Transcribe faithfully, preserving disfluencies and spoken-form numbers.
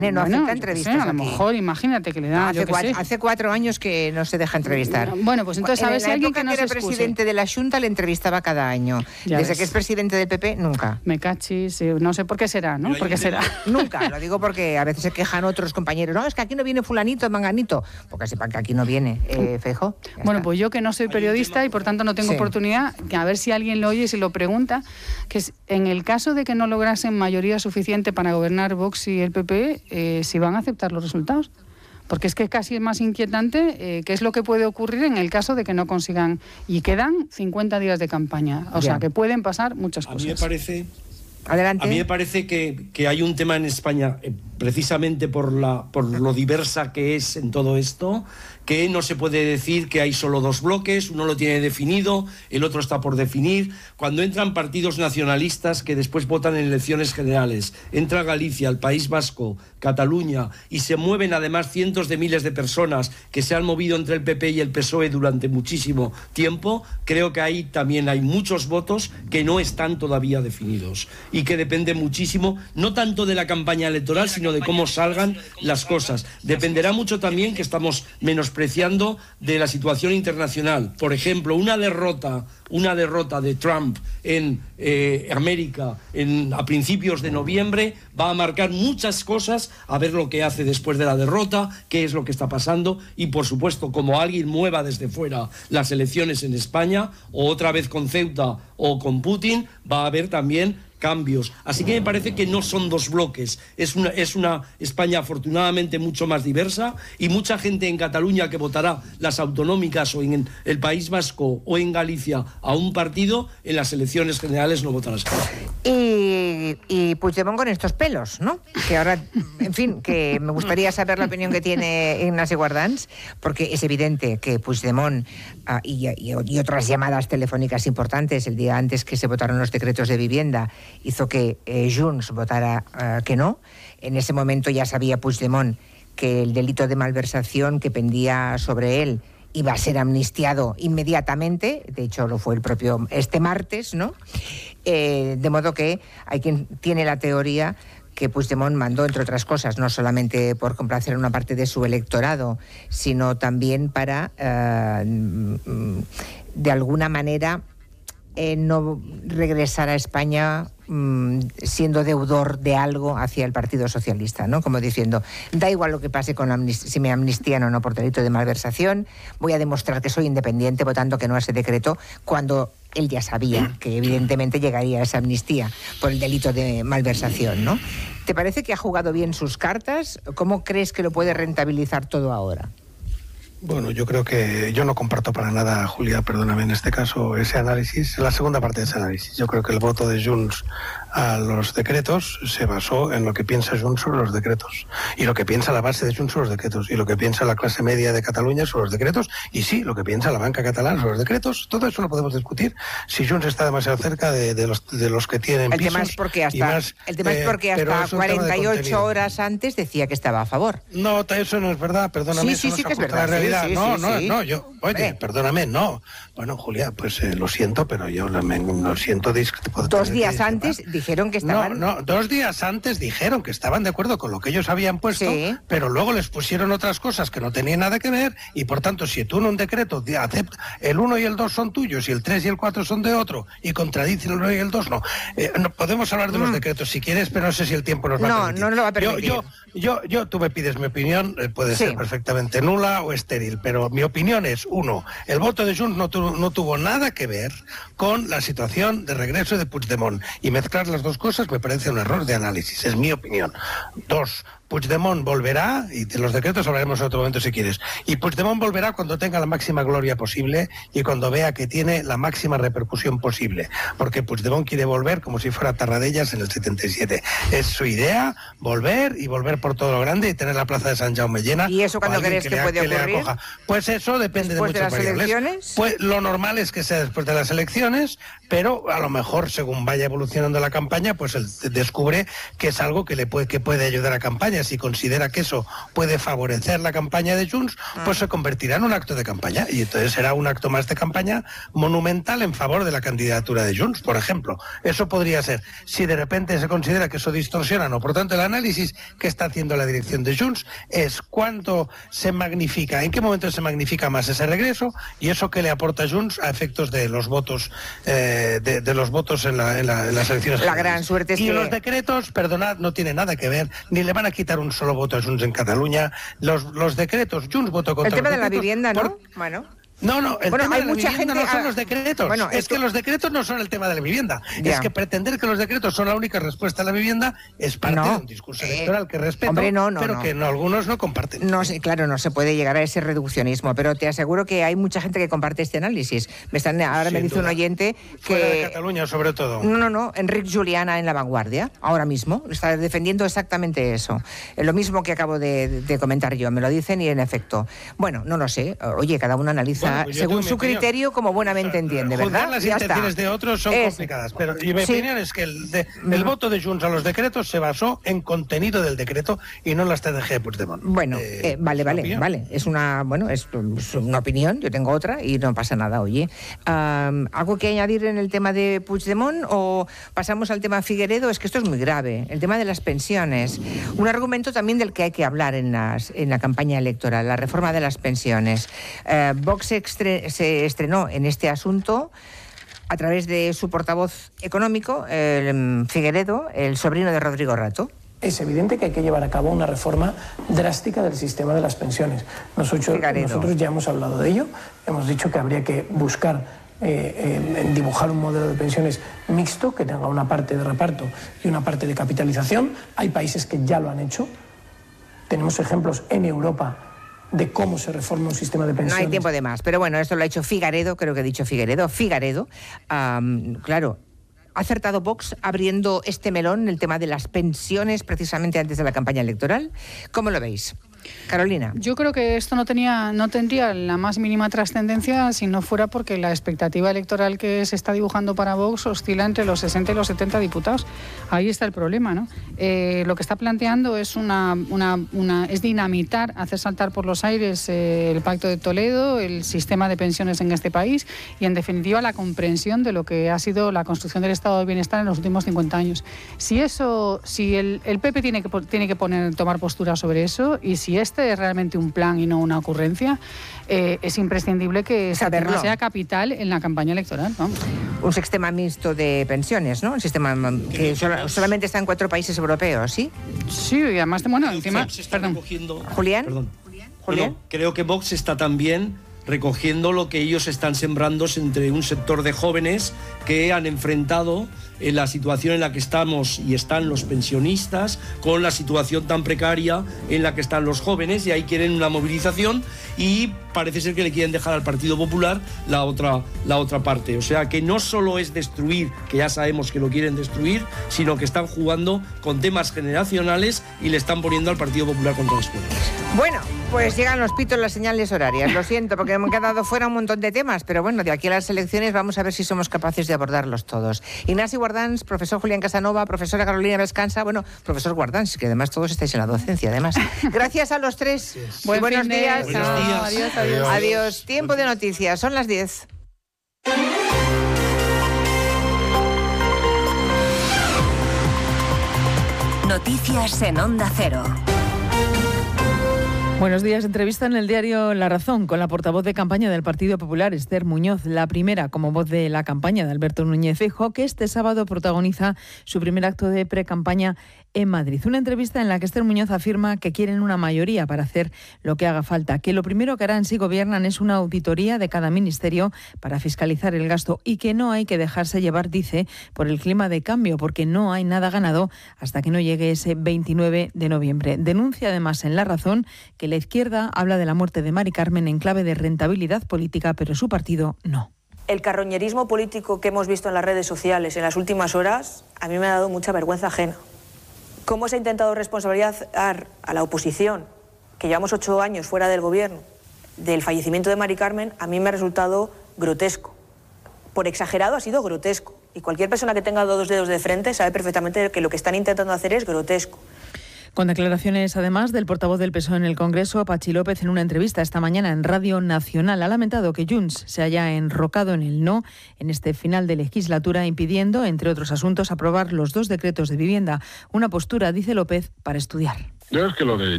No bueno, acepta entrevistas. Sé, a lo aquí. mejor, imagínate que le da. No, hace, yo que cuatro, sé. hace cuatro años que no se deja entrevistar. Bueno, pues entonces en a ver la si alguien época que no que se era excuse. presidente de la Junta le entrevistaba cada año. Ya Desde ves. que es presidente del P P, nunca. Me cachis, eh, no sé por qué será, ¿no? ¿Por qué será? Nunca, lo digo porque a veces se quejan otros compañeros. No, es que aquí no viene fulanito, manganito. Porque sepan que aquí no viene, eh, Feijóo. Ya Bueno, está. pues yo que no soy periodista y por tanto no tengo Sí. oportunidad, que a ver si alguien lo oye y se lo pregunta, que es, en el caso de que no lograsen mayoría suficiente para gobernar Vox y el P P, eh, si van a aceptar los resultados. Porque es que casi es más inquietante eh, qué es lo que puede ocurrir en el caso de que no consigan. Y quedan cincuenta días de campaña. O Ya. sea, que pueden pasar muchas A cosas. mí me parece, Adelante. a mí me parece que, que hay un tema en España, eh, precisamente por, la, por lo diversa que es en todo esto, que no se puede decir que hay solo dos bloques, uno lo tiene definido, el otro está por definir. Cuando entran partidos nacionalistas que después votan en elecciones generales, entra Galicia, el País Vasco, Cataluña, y se mueven además cientos de miles de personas que se han movido entre el P P y el P S O E durante muchísimo tiempo, creo que ahí también hay muchos votos que no están todavía definidos y que depende muchísimo, no tanto de la campaña electoral, sino de cómo salgan las cosas. Dependerá mucho también, que estamos menospreciando, de la situación internacional. Por ejemplo, una derrota, una derrota de Trump en eh, América en, a principios de noviembre va a marcar muchas cosas, a ver lo que hace después de la derrota, qué es lo que está pasando, y por supuesto, como alguien mueva desde fuera las elecciones en España, o otra vez con Ceuta o con Putin, va a haber también cambios. Así que me parece que no son dos bloques, es una, es una España afortunadamente mucho más diversa, y mucha gente en Cataluña que votará las autonómicas o en el País Vasco o en Galicia a un partido, en las elecciones generales no votará. Y, y Puigdemont con estos pelos, ¿no? Que ahora, en fin, que me gustaría saber la opinión que tiene Ignasi Guardans, porque es evidente que Puigdemont uh, y, y, y otras llamadas telefónicas importantes el día antes que se votaron los decretos de vivienda hizo que eh, Junts votara uh, que no. En ese momento ya sabía Puigdemont que el delito de malversación que pendía sobre él iba a ser amnistiado inmediatamente, de hecho lo fue el propio este martes, ¿no? Eh, de modo que hay quien tiene la teoría que Puigdemont mandó, entre otras cosas, no solamente por complacer a una parte de su electorado, sino también para, eh, de alguna manera, eh, no regresar a España mmm, siendo deudor de algo hacia el Partido Socialista, ¿no? Como diciendo, da igual lo que pase con amnist- si me amnistían o no por delito de malversación, voy a demostrar que soy independiente votando que no a ese decreto, cuando él ya sabía que evidentemente llegaría esa amnistía por el delito de malversación, ¿no? ¿Te parece que ha jugado bien sus cartas? ¿Cómo crees que lo puede rentabilizar todo ahora? Bueno, yo creo que yo no comparto para nada, Julia, perdóname, en este caso, ese análisis, la segunda parte de ese análisis. Yo creo que el voto de Junts a los decretos se basó en lo que piensa Junts sobre los decretos, y lo que piensa la base de Junts sobre los decretos, y lo que piensa la clase media de Cataluña sobre los decretos, y sí, lo que piensa la banca catalana sobre los decretos. Todo eso lo podemos discutir si Junts está demasiado cerca de, de, los, de los que tienen el pisos. Tema es porque hasta, más, el tema eh, es porque hasta es cuarenta y ocho horas antes decía que estaba a favor. No, eso no es verdad, perdóname, sí, sí, eso sí no que es se ajusta verdad, a la realidad. sí, sí, no, sí, no, sí. no, yo, oye, Hombre. perdóname, no. Bueno, Julia, pues eh, lo siento, pero yo lo, me, lo siento. Dos días antes dijeron que estaban... No, no, dos días antes dijeron que estaban de acuerdo con lo que ellos habían puesto, sí. Pero luego les pusieron otras cosas que no tenían nada que ver, y por tanto, si tú en un decreto aceptas, el uno y el dos son tuyos, y el tres y el cuatro son de otro, y contradicen el uno y el dos, no. Eh, no podemos hablar de mm. los decretos si quieres, pero no sé si el tiempo nos va no, a permitir. No, no lo va a permitir. Yo, yo, yo, yo tú me pides mi opinión, eh, puede sí. ser perfectamente nula o estéril, pero mi opinión es, uno, el voto de Junts no, tu, no tuvo nada que ver con la situación de regreso de Puigdemont, y mezclar las dos cosas me parece un error de análisis, es mi opinión. Dos, Puigdemont volverá, y de los decretos hablaremos en otro momento si quieres, y Puigdemont volverá cuando tenga la máxima gloria posible y cuando vea que tiene la máxima repercusión posible, porque Puigdemont quiere volver como si fuera Tarradellas en el setenta y siete. Es su idea, volver y volver por todo lo grande y tener la plaza de San Jaume llena. ¿Y eso cuándo crees que, que puede que ocurrir? Pues eso depende ¿Después de muchas de las variables. Elecciones? Pues lo normal es que sea después de las elecciones, pero a lo mejor según vaya evolucionando la campaña, pues él descubre que es algo que le puede, que puede ayudar a campaña. campaña, si considera que eso puede favorecer la campaña de Junts, pues se convertirá en un acto de campaña, y entonces será un acto más de campaña monumental en favor de la candidatura de Junts, por ejemplo. Eso podría ser. Si de repente se considera que eso distorsiona, no. Por tanto, el análisis que está haciendo la dirección de Junts es cuánto se magnifica, en qué momento se magnifica más ese regreso, y eso que le aporta Junts a efectos de los votos eh, de, de los votos en, la, en, la, en las elecciones La generales. gran suerte es y que... los decretos, perdonad, no tiene nada que ver, ni le van a quitar un solo voto a Junts en Cataluña. Los, los decretos, Junts votó contra El tema los de la decretos vivienda, ¿no? por... Bueno... No, no, el bueno, tema hay de la mucha vivienda gente... no son ah, los decretos. bueno, es esto... que los decretos no son el tema de la vivienda. Ya. Es que pretender que los decretos son la única respuesta a la vivienda es parte no, de un discurso eh, electoral que respeto, hombre, no, no, pero no. que no, algunos no comparten. No, sí, claro, no se puede llegar a ese reduccionismo, pero te aseguro que hay mucha gente que comparte este análisis. Me están, ahora Sin me dice duda. un oyente que... Fuera de Cataluña, sobre todo. No, no, no, Enric Juliana en La Vanguardia, ahora mismo, está defendiendo exactamente eso. Eh, Lo mismo que acabo de, de comentar yo, me lo dicen y en efecto. Bueno, no lo sé, oye, cada uno analiza Bueno, pues yo según tengo su mi opinión. criterio como buenamente entiende, Juzgar ¿verdad? las Ya intenciones está. de otros son Es- complicadas, pero y mi Sí. opinión es que el, de- el voto de Junts a los decretos se basó en contenido del decreto y no en la estrategia de Puigdemont. Bueno, Eh, eh, vale, es una vale, opinión. vale. Es una, bueno, es, es una opinión, yo tengo otra y no pasa nada, oye. Am, ¿Algo que añadir en el tema de Puigdemont o pasamos al tema Figueredo? Es que esto es muy grave, el tema de las pensiones. Un argumento también del que hay que hablar en, las, en la campaña electoral, la reforma de las pensiones. Eh, Vox se, estre- se estrenó en este asunto a través de su portavoz económico, el Figueredo, el sobrino de Rodrigo Rato. Es evidente que hay que llevar a cabo una reforma drástica del sistema de las pensiones. Nosotros, Figueredo. nosotros ya hemos hablado de ello, hemos dicho que habría que buscar eh, eh, dibujar un modelo de pensiones mixto que tenga una parte de reparto y una parte de capitalización. Hay países que ya lo han hecho. Tenemos ejemplos en Europa de cómo se reforma un sistema de No pensiones. hay tiempo de más, pero bueno, esto lo ha hecho Figaredo, creo que he dicho Figueredo, Figaredo, am, claro, ha acertado Vox abriendo este melón, el tema de las pensiones, precisamente antes de la campaña electoral. ¿Cómo lo veis? Carolina. Yo creo que esto no tenía, no tendría la más mínima trascendencia si no fuera porque la expectativa electoral que se está dibujando para Vox oscila entre los sesenta y los setenta diputados. Ahí está el problema, ¿no? Eh, lo que está planteando es una, una, una es dinamitar, hacer saltar por los aires eh, el Pacto de Toledo, el sistema de pensiones en este país y, en definitiva, la comprensión de lo que ha sido la construcción del Estado de Bienestar en los últimos cincuenta años. Si eso, si el, el P P tiene que tiene que poner tomar postura sobre eso, y si este es realmente un plan y no una ocurrencia, eh, es imprescindible que ese Saberlo. tema sea capital en la campaña electoral. Vamos. Un sistema mixto de pensiones, ¿no? Un sistema que sola- solamente está en cuatro países europeos, ¿sí? Sí, y además, bueno, Creo que encima... Vox está Perdón. recogiendo- Julián. Perdón. Julián. No, no, creo que Vox está también recogiendo lo que ellos están sembrando entre un sector de jóvenes que han enfrentado en la situación en la que estamos y están los pensionistas con la situación tan precaria en la que están los jóvenes, y ahí quieren una movilización y parece ser que le quieren dejar al Partido Popular la otra, la otra parte. O sea que no solo es destruir, que ya sabemos que lo quieren destruir, sino que están jugando con temas generacionales y le están poniendo al Partido Popular contra las cuerdas. Bueno, pues llegan los pitos, las señales horarias. Lo siento, porque me han quedado fuera un montón de temas, pero bueno, de aquí a las elecciones vamos a ver si somos capaces de abordarlos todos. Ignacio Guardans, profesor Julián Casanova, profesora Carolina Vescansa, bueno, profesor Guardans, que además todos estáis en la docencia, además. Gracias a los tres. Y Buen buenos fin de- días. Buenos Chao, días. Adiós, adiós. Adiós. Tiempo de noticias. Son las diez. Noticias en Onda Cero. Buenos días. Entrevista en el diario La Razón con la portavoz de campaña del Partido Popular, Esther Muñoz, la primera como voz de la campaña de Alberto Núñez Feijóo, que este sábado protagoniza su primer acto de pre-campaña en Madrid. Una entrevista en la que Esther Muñoz afirma que quieren una mayoría para hacer lo que haga falta, que lo primero que harán si gobiernan es una auditoría de cada ministerio para fiscalizar el gasto y que no hay que dejarse llevar, dice, por el clima de cambio, porque no hay nada ganado hasta que no llegue ese veintinueve de noviembre. Denuncia además en La Razón que la izquierda habla de la muerte de Mari Carmen en clave de rentabilidad política, pero su partido no. El carroñerismo político que hemos visto en las redes sociales en las últimas horas a mí me ha dado mucha vergüenza ajena. Cómo se ha intentado responsabilizar a la oposición, que llevamos ocho años fuera del gobierno, del fallecimiento de Mari Carmen, a mí me ha resultado grotesco. Por exagerado ha sido grotesco. Y cualquier persona que tenga dos dedos de frente sabe perfectamente que lo que están intentando hacer es grotesco. Con declaraciones, además, del portavoz del P S O E en el Congreso, Patxi López, en una entrevista esta mañana en Radio Nacional, ha lamentado que Junts se haya enrocado en el no en este final de legislatura, impidiendo, entre otros asuntos, aprobar los dos decretos de vivienda. Una postura, dice López, para estudiar. Yo es que lo de